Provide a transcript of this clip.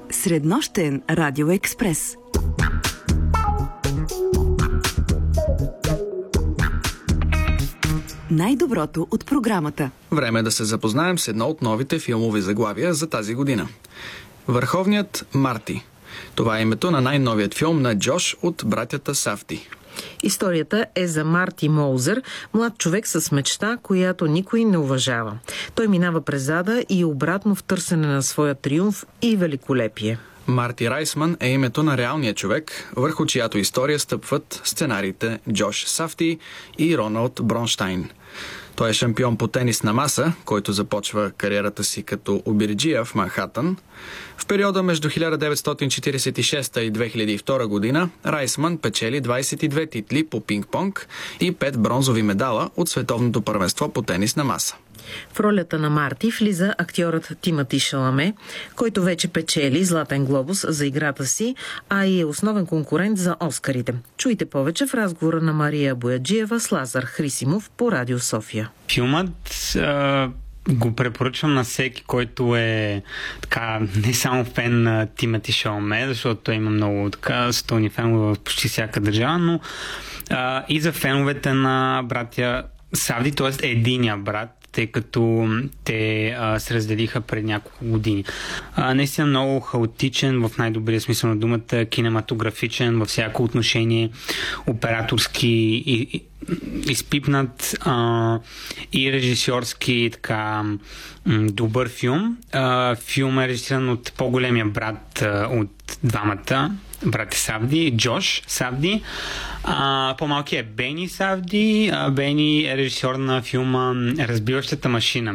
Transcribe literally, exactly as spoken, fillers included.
Среднощен радиоекспрес. Най-доброто от програмата. Време е да се запознаем с едно от новите филмови заглавия за тази година. Върховният Марти. Това е името на най-новият филм на Джош от братята Сафди. Историята е за Марти Моузер, млад човек с мечта, която никой не уважава. Той минава през ада и обратно в търсене на своя триумф и великолепие. Марти Райсман е името на реалния човек, върху чиято история стъпват сценариите Джош Сафди и Роналд Бронштайн. Той е шампион по тенис на маса, който започва кариерата си като обирджия в Манхатън. В периода между хиляда деветстотин четиридесет и шеста и две хиляди и втора година Райсман печели двадесет и две титли по пинг-понг и пет бронзови медала от световното първенство по тенис на маса. В ролята на Марти влиза актьорът Тимоти Шаламе, който вече печели Златен глобус за играта си, а и е основен конкурент за Оскарите. Чуйте повече в разговора на Мария Бояджиева с Лазар Хрисимов по Радио София. Филмът а, го препоръчвам на всеки, който е така не само фен на Тимоти Шаламе, защото той има много така световни фенове в почти всяка държава, но а, и за феновете на братя Сафди, т.е. единия брат, тъй като те а, се разделиха пред няколко години. А, наистина много хаотичен, в най-добрия смисъл на думата, кинематографичен във всяко отношение, операторски и, и, изпипнат а, и режисьорски така м, добър филм. А, филм е режисиран от по-големия брат а, от двамата, брат Сафди, Джош Сафди. А, по-малки е Бени Сафди. А, Бени е режисьор на филма Разбиващата машина.